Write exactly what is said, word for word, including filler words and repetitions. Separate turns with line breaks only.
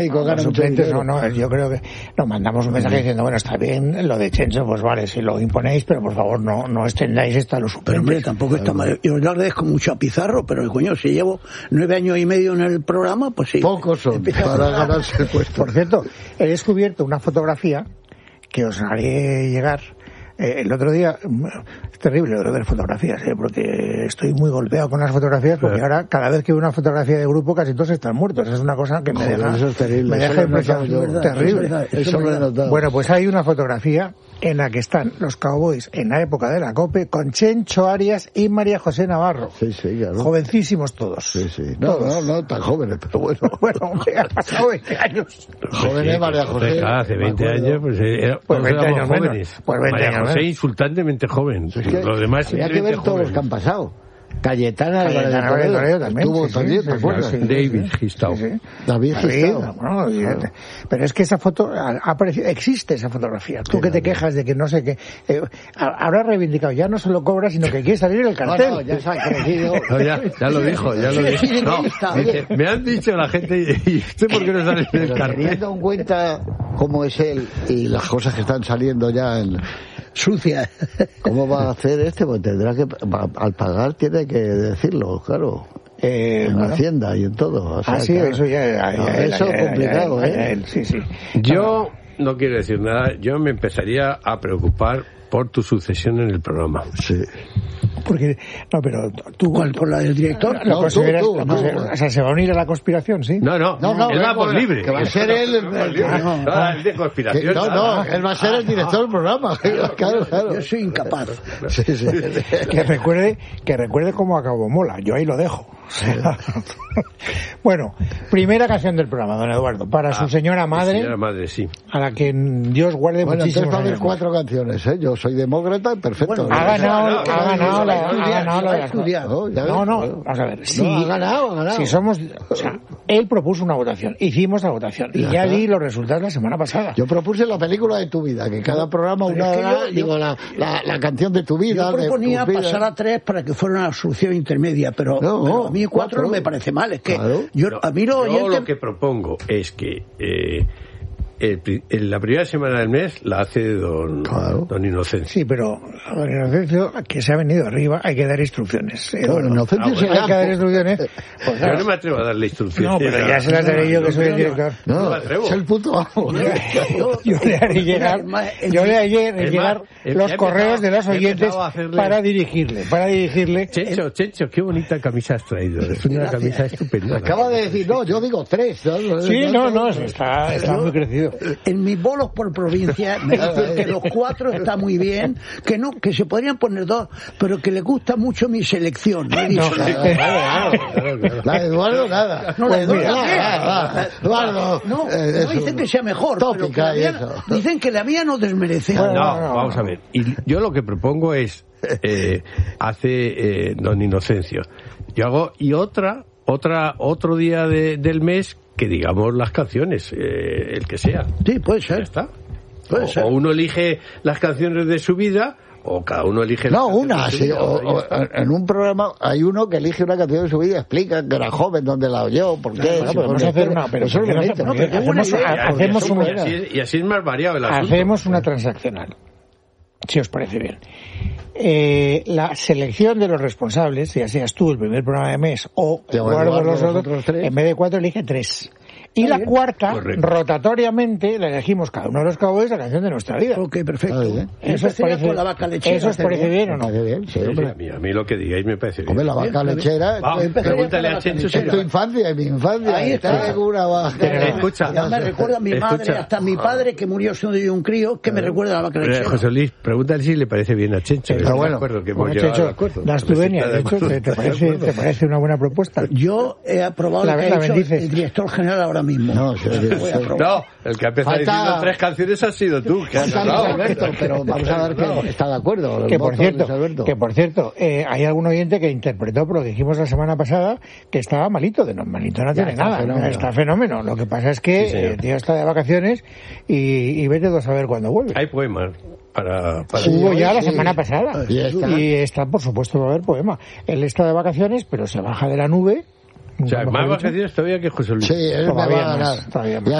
No,
los suplentes, no, no, yo creo que nos mandamos un mensaje diciendo, bueno, está bien lo de Chencho, pues vale, si lo imponéis, pero por favor no no extendáis esto a los suplentes.
Pero hombre, tampoco está mal. Yo le agradezco mucho a Pizarro, pero coño, si llevo nueve años y medio en el programa, pues sí.
Pocos son para ganarse el puesto.
Por cierto, he descubierto una fotografía que os haré llegar. Eh, el otro día, es terrible lo de ver fotografías, eh, porque estoy muy golpeado con las fotografías, porque claro. Ahora cada vez que veo una fotografía de grupo casi todos están muertos. Es una cosa que me
Joder,
deja,
eso es terrible.
me deja impresión terrible.
Eso, eso lo he notado.
Bueno, pues hay una fotografía en la que están los Cowboys en la época de la COPE con Chencho Arias y María José Navarro.
Sí, sí, claro.
Jovencísimos todos.
Sí, sí. No,
todos.
no, no tan jóvenes, pero bueno.
Bueno, hombre, ha pasado veinte años.
Jóvenes, María José.
Claro, hace veinte años, pues, era,
pues veinte años
jóvenes.
Menos. Pues veinte
María
años
José
menos.
insultantemente joven.
Es que
Los demás
había que ver todos los que han pasado. Cayetana Álvarez de Toledo también. Tuvo
sí,
también,
sí,
¿te
sí,
acuerdas?
sí, sí,
David
sí,
Gistau.
sí, sí.
David Gistau.
Bueno, claro. Pero es que esa foto ha aparecido, existe esa fotografía. Tú que te quejas de que no sé qué, eh, habrá reivindicado, ya no se lo cobra, sino que quiere salir en el cartel.
No, no, ya se ha crecido.
No, ya, ya lo dijo, ya lo dijo. No, dice, me han dicho la gente, ¿y usted por qué no sale en el
Pero
cartel?
teniendo en cuenta cómo es él y las cosas que están saliendo ya en...
Sucia.
¿Cómo va a hacer este? Pues tendrá que, al pagar tiene que decirlo, claro.
Eh,
en
bueno.
Hacienda y en todo. O sea,
ah, sí,
claro.
eso ya, ya,
No,
ya
eso
ya,
es complicado,
ya, ya,
¿eh?
ya, sí, sí.
Yo no quiero decir nada, yo me empezaría a preocupar por tu sucesión en el programa.
Sí.
Porque, no, pero tú...
¿Cuál? ¿Por la del director?
¿Lo
No,
consideras,
tú, tú,
lo
tú.
consideras- o sea, ¿se va a unir a la conspiración, sí?
No, no,
No, no,
él va
él
por
va-
libre.
que va a ser él el-
Va por libre.
no,
No, él de
Que-
conspiración.
no, no,
nada.
él va a ser el director del programa. Claro, claro.
Yo soy incapaz.
Sí, sí.
Que recuerde, que recuerde cómo acabó Mola. Yo ahí lo dejo. O sea, bueno, primera canción del programa, don Eduardo, para su señora madre,
Señora madre, sí.
a la que Dios guarde
Bueno, entonces
muchísimos
va a haber
años más.
cuatro canciones, ¿eh? Yo soy demócrata, perfecto.
Bueno,
Ha ganado,
no,
ha
no,
ganado,
no,
la,
no,
ha
no,
ganado
no,
la-
ha estudiado.
No, ya
No,
ves,
no,
bueno.
vamos a ver.
No,
Si,
ha ganado, ha ganado.
si somos, o sea, él propuso una votación, hicimos la votación y ya
Ajá.
di los resultados la semana pasada.
Yo propuse la película de tu vida, que cada programa
Pero
una
es que
hora,
yo- yo-
digo, la, la, la canción de tu vida.
Yo
de
proponía
tu vida.
pasar a tres para que fuera una solución intermedia, pero,
No,
pero a mí cuatro,
cuatro.
no me parece mal. Es que
Claro.
yo,
No,
a mí los
yo
oyentes...
lo que propongo es que eh, el pri- en la primera semana del mes la hace don,
Claro.
don Inocencio.
Sí, pero a don Inocencio, que se ha venido arriba, hay que dar instrucciones.
Claro,
Eduardo.
Inocencio
Ah,
se
bueno.
Hay que dar
da-
instrucciones. Pues,
Yo
claro,
no me atrevo a darle instrucciones.
no, pero ya se las daré yo, que soy el director.
No
No,
me atrevo.
es el puto amo.
Yo le haré llegar, yo le haré
Es
llegar
más, he-
los
he
correos
empezado-
de los
he
oyentes
empezado a hacerle-
para dirigirle, para dirigirle.
Chencho, Chencho, qué bonita camisa has traído. Es una camisa estupenda.
Acaba de decir, no, yo digo tres. ¿no?
Sí, no, no, está, está muy crecido.
En mis bolos por provincia me dicen que los cuatro está muy bien, que no, que se podrían poner dos, pero que les gusta mucho mi selección. Me
No,
dicen,
eh,
Claro, claro, claro.
La de Eduardo, nada.
No, la de
Pues
Eduardo
mira,
también.
va, va. Eduardo.
no,
eh,
no
es
dicen
un-
que sea mejor, pero que
tópica
la
y
mía-
eso.
dicen que la mía no desmerece.
Bueno,
No,
no, no.
vamos a ver. Y yo lo que propongo es, eh, hace eh, don Inocencio, yo hago, y otra, otra, otro día de, del mes que digamos las canciones, eh, el que sea.
Sí, puede
Ya
ser.
está.
Puede
O,
ser.
o uno elige las canciones de su vida, o cada uno elige las
No,
canciones
una,
de su
sí.
vida,
O,
y ya
o-
está.
en un programa hay uno que elige una canción de su vida, explica que era joven, dónde la oyó, por qué.
Bueno,
si
podemos
fue
hacer
una-
una, pero
eso es
¿por qué no
bonito.
se-
No, pero qué buena
hacemos,
idea.
ha-
Y
hacemos
así-
una,
y así, y así es más variado el asunto.
hacemos una transaccional, si os parece bien. Eh, la selección de los responsables, ya seas tú el primer programa de mes o
Ya,
Eduardo
Eduardo,
los
los
otros,
otros tres.
en vez de cuatro elige tres. Y la cuarta,
Correcto.
rotatoriamente, la elegimos cada uno de los cowboys la canción de nuestra vida.
Ok, perfecto.
Ah, bien.
¿Eso os
Empezaría
parece,
con la vaca lechera.
¿eso os parece bien o no?
Está bien, sí,
Sí, sí,
hombre.
a, mí, a mí lo que digáis me parece bien.
Hombre, la vaca lechera.
Vamos,
esto es-
pregúntale
con
a
la
Chencho si
vaca
es tu infancia, es mi infancia.
Ahí está.
Tengo una vaca.
Pero escucha.
Ya me recuerda a mi
Escucha.
madre, hasta a mi padre que murió siendo yo un crío, que me recuerda a la vaca
Pero,
lechera.
José Luis, pregúntale si le parece bien a Chencho.
Está
Estoy de
bueno.
acuerdo que hemos
Bueno,
llegado
Checho,
al acuerdo.
la
A ver si
Asturias,
está
de
de
hecho,
acuerdo.
¿te, te parece, ¿te parece una buena propuesta?
Yo he aprobado
La-
lo que
la
ha hecho
bendices.
el director general ahora mismo.
No, sí, sí,
Voy a
sí.
aprobar.
No, el que ha empezado
Falta-
diciendo tres canciones has sido tú. Que has
Falta Luis
ganado.
Alberto, pero vamos a ver que está de acuerdo. el
Que por
voto de Luis
cierto,
Alberto.
que por cierto, eh, hay algún oyente que interpretó por lo que dijimos la semana pasada que estaba malito, de no, malito no
Ya
tiene
está
nada,
fenómeno.
está fenómeno. Lo que pasa es que
Sí, señor.
el tío está de vacaciones y, y vete tú a saber cuándo vuelve.
Hay poemas para... para...
Sí,
Hubo
hoy
ya la
sí.
semana pasada
Y está.
y está, por supuesto, va a haber poema. Él está de vacaciones, pero se baja de la nube
O sea, más vacaciones todavía que José Luis.
Sí, él me va a ganar.
Todavía más.
Ya